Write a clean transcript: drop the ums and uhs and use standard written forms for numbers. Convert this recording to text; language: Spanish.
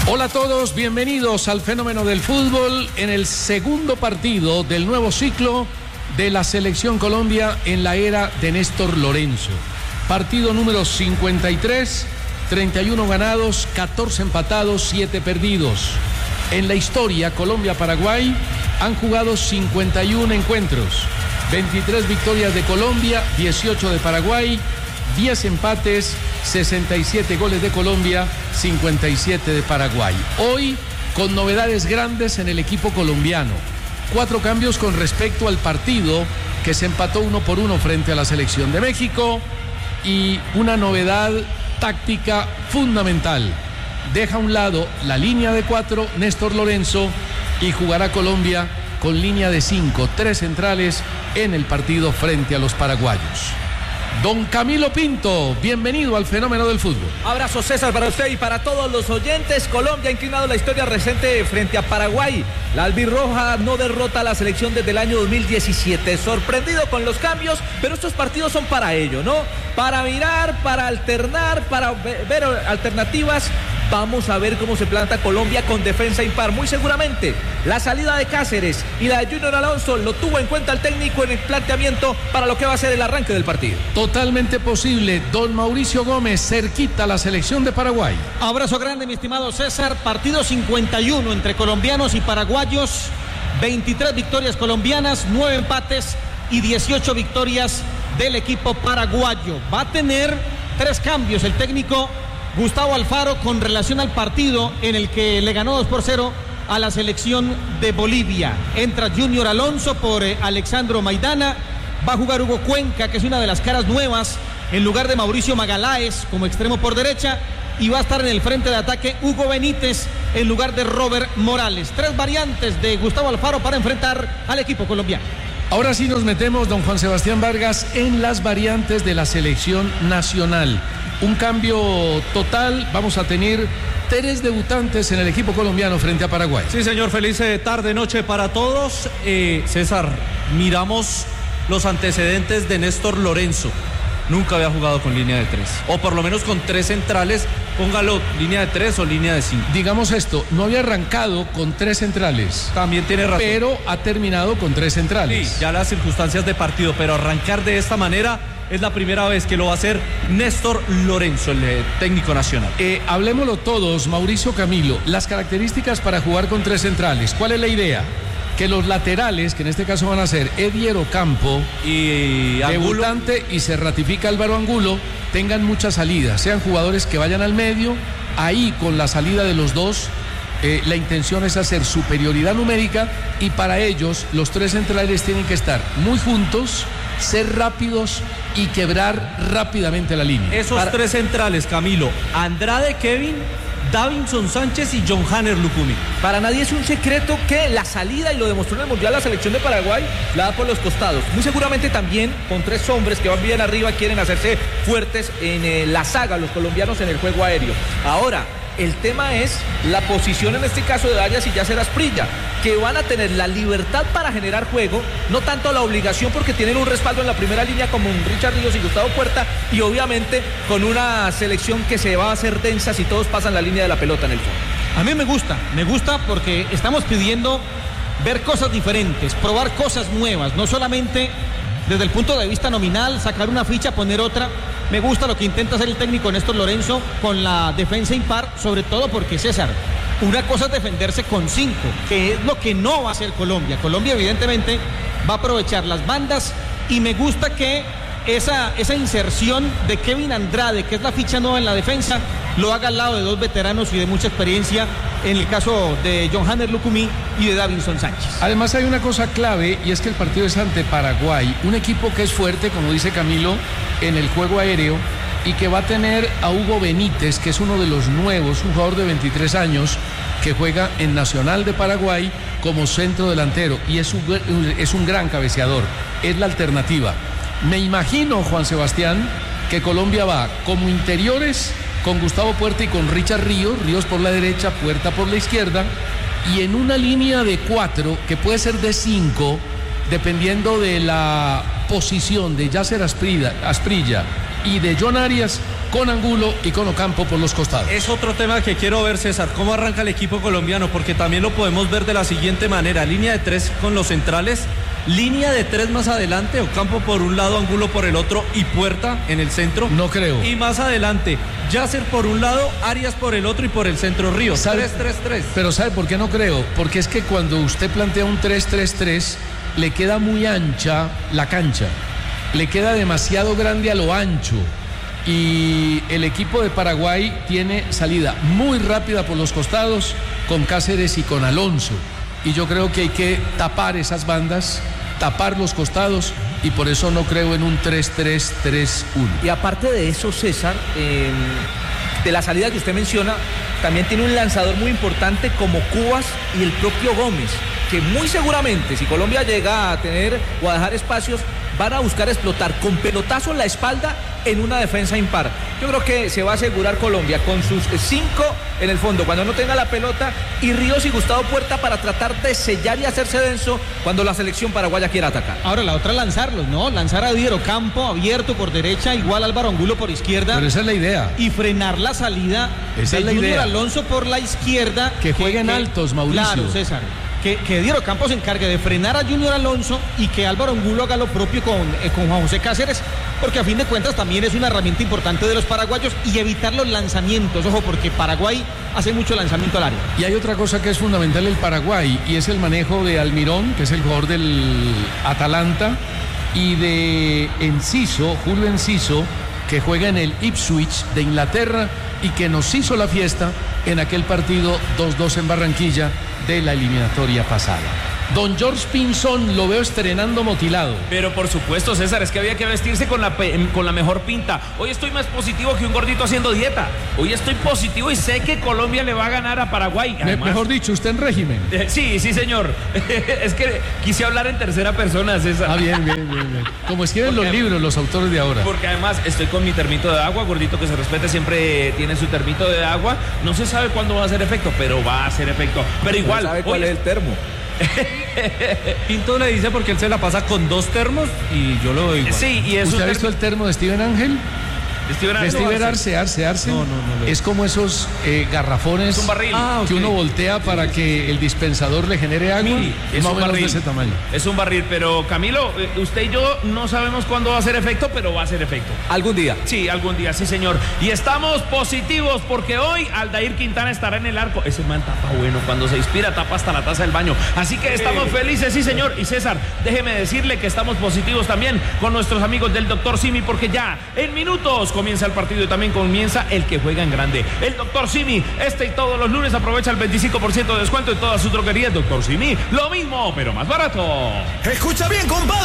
Hola a todos, bienvenidos al Fenómeno del Fútbol en el segundo partido del nuevo ciclo de la Selección Colombia en la era de Néstor Lorenzo. Partido número 53, 31 ganados, 14 empatados, 7 perdidos. En la historia, Colombia-Paraguay han jugado 51 encuentros, 23 victorias de Colombia, 18 de Paraguay, 10 empates, 67 goles de Colombia, 57 de Paraguay. Hoy, con novedades grandes en el equipo colombiano. 4 cambios con respecto al partido que se empató 1-1 frente a la selección de México, y una novedad táctica fundamental. Deja a un lado la línea de 4, Néstor Lorenzo, y jugará Colombia con línea de 5, 3 centrales en el partido frente a los paraguayos. Don Camilo Pinto, bienvenido al Fenómeno del Fútbol. Abrazo, César, para usted y para todos los oyentes. Colombia ha inclinado la historia reciente frente a Paraguay. La albirroja no derrota a la selección desde el año 2017. Sorprendido con los cambios, pero estos partidos son para ello, ¿no? Para mirar, para alternar, para ver alternativas. Vamos a ver cómo se planta Colombia con defensa impar. Muy seguramente la salida de Cáceres y la de Junior Alonso lo tuvo en cuenta el técnico en el planteamiento para lo que va a ser el arranque del partido. Totalmente posible. Don Mauricio Gómez, cerquita a la selección de Paraguay. Abrazo grande, mi estimado César. Partido 51 entre colombianos y paraguayos. 23 victorias colombianas, 9 empates y 18 victorias del equipo paraguayo. Va a tener 3 cambios el técnico Gustavo Alfaro con relación al partido en el que le ganó 2-0 a la selección de Bolivia. Entra Junior Alonso por Alexandro Maidana. Va a jugar Hugo Cuenca, que es una de las caras nuevas, en lugar de Mauricio Magaláes como extremo por derecha. Y va a estar en el frente de ataque Hugo Benítez en lugar de Robert Morales. 3 variantes de Gustavo Alfaro para enfrentar al equipo colombiano. Ahora sí nos metemos, don Juan Sebastián Vargas, en las variantes de la selección nacional. Un cambio total, vamos a tener 3 debutantes en el equipo colombiano frente a Paraguay. Sí, señor, feliz tarde, noche para todos. César, miramos los antecedentes de Néstor Lorenzo. Nunca había jugado con línea de 3, o por lo menos con 3 centrales, póngalo línea de 3 o línea de 5. Digamos esto, no había arrancado con 3 centrales. También tiene razón. Pero ha terminado con 3 centrales. Sí, ya las circunstancias de partido, pero arrancar de esta manera es la primera vez que lo va a hacer Néstor Lorenzo, el técnico nacional. Hablemoslo todos, Mauricio Camilo, las características para jugar con 3 centrales. ¿Cuál es la idea? Que los laterales, que en este caso van a ser Edier Ocampo y debutante, y se ratifica Álvaro Angulo, tengan mucha salida, sean jugadores que vayan al medio. Ahí con la salida de los dos, la intención es hacer superioridad numérica, y para ellos los 3 centrales tienen que estar muy juntos, ser rápidos y quebrar rápidamente la línea. Esos 3 centrales, Camilo: Andrade Kevin, Davinson Sánchez y John Hanner Lucumí. Para nadie es un secreto que la salida, y lo demostró en el Mundial la selección de Paraguay, la da por los costados. Muy seguramente también con 3 hombres que van bien arriba, quieren hacerse fuertes en la saga los colombianos en el juego aéreo. Ahora, el tema es la posición en este caso de Arias y Yasser Asprilla, que van a tener la libertad para generar juego, no tanto la obligación, porque tienen un respaldo en la primera línea como un Richard Ríos y Gustavo Puerta, y obviamente con una selección que se va a hacer densa si todos pasan la línea de la pelota en el fondo. A mí me gusta porque estamos pidiendo ver cosas diferentes, probar cosas nuevas, no solamente desde el punto de vista nominal, sacar una ficha, poner otra. Me gusta lo que intenta hacer el técnico Néstor Lorenzo con la defensa impar, sobre todo porque, César, una cosa es defenderse con 5, que es lo que no va a hacer Colombia. Colombia evidentemente va a aprovechar las bandas, y me gusta que esa inserción de Kevin Andrade, que es la ficha nueva en la defensa, lo haga al lado de 2 veteranos y de mucha experiencia, en el caso de John Hanner Lucumí y de Davinson Sánchez. Además hay una cosa clave, y es que el partido es ante Paraguay, un equipo que es fuerte, como dice Camilo, en el juego aéreo, y que va a tener a Hugo Benítez, que es uno de los nuevos, un jugador de 23 años que juega en Nacional de Paraguay como centro delantero, y es un gran cabeceador. Es la alternativa. Me imagino, Juan Sebastián, que Colombia va como interiores con Gustavo Puerta y con Richard Ríos por la derecha, Puerta por la izquierda, y en una línea de 4, que puede ser de 5, dependiendo de la posición de Yasser Asprilla y de John Arias, con Angulo y con Ocampo por los costados. Es otro tema que quiero ver, César, cómo arranca el equipo colombiano, porque también lo podemos ver de la siguiente manera: línea de 3 con los centrales, línea de 3 más adelante, Ocampo por un lado, Angulo por el otro y Puerta en el centro. No creo. Y más adelante, Yasser por un lado, Arias por el otro y por el centro Ríos. 3-3-3. Pero ¿sabe por qué no creo? Porque es que cuando usted plantea un 3-3-3, le queda muy ancha la cancha, le queda demasiado grande a lo ancho. Y el equipo de Paraguay tiene salida muy rápida por los costados con Cáceres y con Alonso. Y yo creo que hay que tapar esas bandas, tapar los costados, y por eso no creo en un 3-3-3-1. Y aparte de eso, César, de la salida que usted menciona, también tiene un lanzador muy importante como Cubas y el propio Gómez, que muy seguramente, si Colombia llega a tener o a dejar espacios, van a buscar explotar con pelotazo en la espalda en una defensa impar. Yo creo que se va a asegurar Colombia con sus 5 en el fondo cuando no tenga la pelota, y Ríos y Gustavo Puerta para tratar de sellar y hacerse denso cuando la selección paraguaya quiera atacar. Ahora la otra, lanzarlos, ¿no? Lanzar a Diego Campo abierto por derecha, igual Álvaro Angulo por izquierda. Pero esa es la idea. Y frenar la salida de Junior Alonso por la izquierda. Que jueguen altos, Mauricio. Claro, César. Que Diego Campos se encargue de frenar a Junior Alonso y que Álvaro Angulo haga lo propio con Juan José Cáceres, porque a fin de cuentas también es una herramienta importante de los paraguayos, y evitar los lanzamientos, ojo, porque Paraguay hace mucho lanzamiento al área. Y hay otra cosa que es fundamental en el Paraguay, y es el manejo de Almirón, que es el jugador del Atalanta, y de Enciso, Julio Enciso, que juega en el Ipswich de Inglaterra y que nos hizo la fiesta en aquel partido 2-2 en Barranquilla de la eliminatoria pasada. Don George Pinzón lo veo estrenando motilado. Pero por supuesto, César, es que había que vestirse con la mejor pinta. Hoy estoy más positivo que un gordito haciendo dieta. Hoy estoy positivo y sé que Colombia le va a ganar a Paraguay. Además, mejor dicho, usted en régimen. Sí, señor. Es que quise hablar en tercera persona, César. Bien. Como escriben los libros los autores de ahora. Porque además estoy con mi termito de agua. Gordito que se respete siempre tiene su termito de agua. No se sabe cuándo va a hacer efecto, pero va a hacer efecto. Pero igual. ¿Sabe cuál es el termo? Pinto le dice porque él se la pasa con 2 termos y yo lo veo igual. Sí, y eso. ¿Usted ha visto el termo de Steven Ángel? De Steven Arce. No. Es como esos garrafones, es un barril. que uno voltea para que el dispensador le genere agua. Sí, es más un o menos barril de ese tamaño. Es un barril, pero Camilo, usted y yo no sabemos cuándo va a hacer efecto, pero va a hacer efecto. ¿Algún día? Sí, algún día, sí, señor. Y estamos positivos porque hoy Aldair Quintana estará en el arco. Ese man tapa bueno, cuando se inspira tapa hasta la taza del baño. Así que estamos felices, sí, señor. Y César, déjeme decirle que estamos positivos también con nuestros amigos del Dr. Simi, porque ya en minutos comienza el partido y también comienza el que juega en grande. El Dr. Simi, y todos los lunes aprovecha el 25% de descuento en todas sus droguerías. Dr. Simi, lo mismo, pero más barato. Escucha bien, compadre.